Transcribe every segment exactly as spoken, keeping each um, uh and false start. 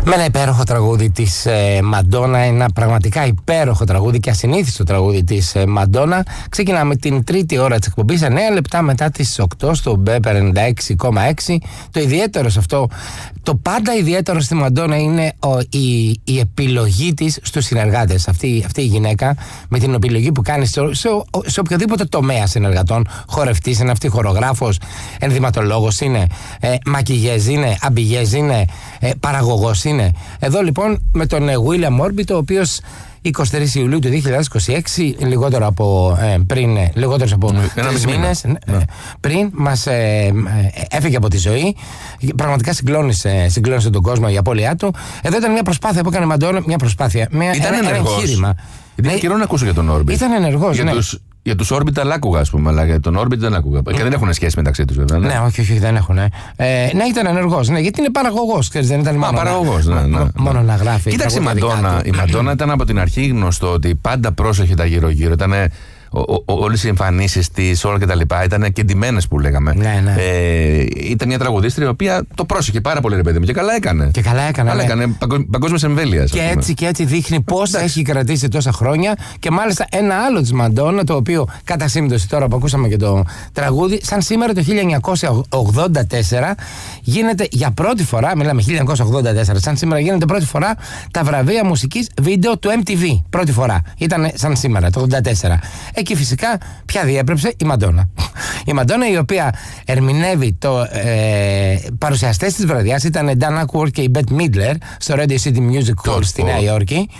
Με ένα υπέροχο τραγούδι της ε, Μαντόνα, ένα πραγματικά υπέροχο τραγούδι και ασυνήθιστο τραγούδι της ε, Μαντόνα. Ξεκινάμε την τρίτη ώρα της εκπομπής, εννέα λεπτά μετά τις οκτώ στο μπι ενενήντα έξι κόμμα έξι. Το ιδιαίτερο σε αυτό, το πάντα ιδιαίτερο στη Μαντόνα είναι ο, η, η επιλογή της στους συνεργάτες. Αυτή, αυτή η γυναίκα με την επιλογή που κάνει σε, σε, σε οποιοδήποτε τομέα συνεργατών. Χορευτής είναι αυτή, χορογράφος, ενδυματολόγος είναι, ε, μακιγιέζ είναι, αμπιγιέζ είναι, ε, παραγωγός είναι. Εδώ λοιπόν με τον William Orbit, ο οποίος εικοστή τρίτη Ιουλίου του δύο χιλιάδες είκοσι έξι, λιγότερο από ε, πριν, λιγότερος από τρεις μήνες ναι. ε, πριν μας ε, ε, έφυγε από τη ζωή. Πραγματικά συγκλώνησε, συγκλώνησε τον κόσμο η απώλειά του. Εδώ ήταν μια προσπάθεια που έκανε η Μαντόνα, μια προσπάθεια, μια, ήταν ένα, ένα εγχείρημα. Ήταν ναι, καιρό να ακούσω για τον Orbit. Ήταν ενεργός, για ναι. τους, για τους Orbital άκουγα, ας πούμε, αλλά για τον Orbit δεν άκουγα. Και δεν έχουν σχέση μεταξύ τους, βέβαια. Ναι, ναι όχι, όχι, δεν έχουν. Ε, ναι, ήταν ενεργός, ναι, γιατί είναι παραγωγός, ξέρεις, δεν ήταν μόνο, παραγωγός, ναι, ναι, ναι. μόνο να γράφει. Κοίταξε, η Μαντόνα, η Μαντόνα ήταν από την αρχή γνωστό ότι πάντα πρόσεχε τα γύρω-γύρω. Ήταν όλες οι εμφανίσεις της, όλα και τα λοιπά ήταν κεντυμένες που λέγαμε. Ναι, ναι. Ε, ήταν μια τραγουδίστρια η οποία το πρόσεχε πάρα πολύ, ρε παιδί μου, και καλά έκανε. Και καλά έκανε. Καλά ναι. έκανε παγκόσμιας εμβέλειας. Και έτσι και έτσι δείχνει πώς έχει κρατήσει τόσα χρόνια. Και μάλιστα ένα άλλο της Μαντόνα, το οποίο κατά σύμπτωση τώρα που ακούσαμε και το τραγούδι, σαν σήμερα το χίλια εννιακόσια ογδόντα τέσσερα γίνεται για πρώτη φορά, μιλάμε χίλια εννιακόσια ογδόντα τέσσερα, σαν σήμερα γίνεται πρώτη φορά τα βραβεία μουσικής βίντεο του εμ τι βι. Πρώτη φορά. Ήταν σαν σήμερα το ογδόντα τέσσερα. Εκεί φυσικά ποια διέπρεψε? Η Μαντόνα. Η Μαντόνα, η οποία ερμηνεύει το ε, παρουσιαστές της βραδιάς ήταν η Dan Aykroyd και η Bette Midler στο Radio City Music Hall στη Νέα Υόρκη.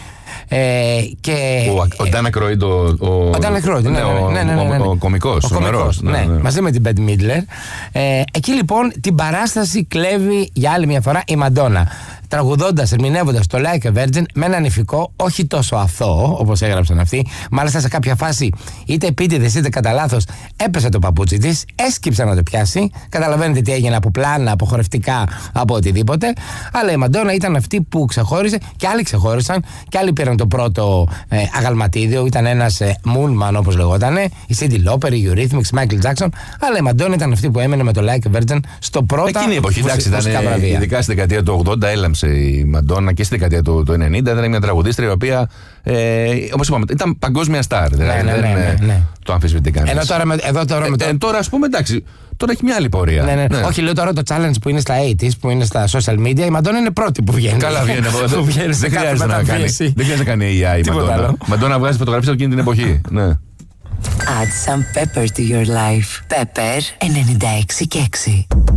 Ε, και, ο, ο Dan Aykroyd, ο, ο, ο Dan Aykroyd, ναι, ναι, ναι, ναι, ναι, ναι, ναι. ο, ο κωμικός, ο κωμικός, ναι, ναι, ναι. μαζί με την Bette Midler. Ε, εκεί λοιπόν την παράσταση κλέβει για άλλη μια φορά η Μαντόνα, τραγουδώντας, ερμηνεύοντας το Like a Virgin με έναν ηφικό όχι τόσο αθώο όπως έγραψαν αυτοί. Μάλιστα σε κάποια φάση, είτε επίτηδες είτε κατά λάθος, έπεσε το παπούτσι της, έσκυψε να το πιάσει. Καταλαβαίνετε τι έγινε από πλάνα, από χορευτικά, από οτιδήποτε. Αλλά η Μαντόνα ήταν αυτή που ξεχώριζε, και άλλοι ξεχώρισαν, και άλλοι πήραν το πρώτο ε, αγαλματίδιο. Ήταν ένας ε, Moonman όπως λεγότανε, η Cyndi Lauper, η Eurythmics, Michael Jackson. Αλλά η Μαντόνα ήταν αυτή που έμενε με το Like a Virgin στο πρώτο. Εκείνη η εποχή, εντάξει, ήταν, ειδικά στη δεκαετία του ογδόντα, έλαμψε η Μαντόνα, και στη δεκαετία του, του ενενήντα ήταν μια τραγουδίστρια η οποία, ε, όπως είπαμε, ήταν παγκόσμια στάρ. Δηλαδή ναι, ναι, δεν ναι, ναι, ναι. το αμφισβητεί κανείς. Ενώ τώρα, εδώ τώρα, με το... ε, ε, τώρα ας πούμε, εντάξει, τώρα έχει μια άλλη πορεία. Ναι, ναι. Ναι. Όχι, λέω τώρα το challenge που είναι στα ογδόντα, που είναι στα social media, η Μαντόνα είναι πρώτη που βγαίνει. Καλά βγαίνει από εδώ. Δεν χρειάζεται να κάνει. Δεν χρειάζεται να κάνει έι άι η Μαντόνα. Η Μαντόνα βγάζει φωτογραφίες από εκείνη την εποχή. Ναι. Add some pepper to your life. Pepper ενενήντα έξι και έξι.